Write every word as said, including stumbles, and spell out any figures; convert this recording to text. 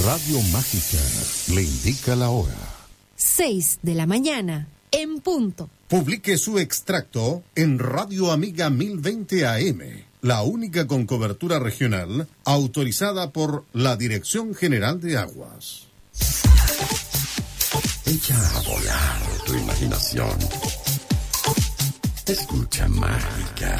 Radio Mágica le indica la hora. Seis de la mañana, en punto. Publique su extracto en Radio Amiga mil veinte A M, la única con cobertura regional autorizada por la Dirección General de Aguas. Echa a volar tu imaginación. Escucha Mágica.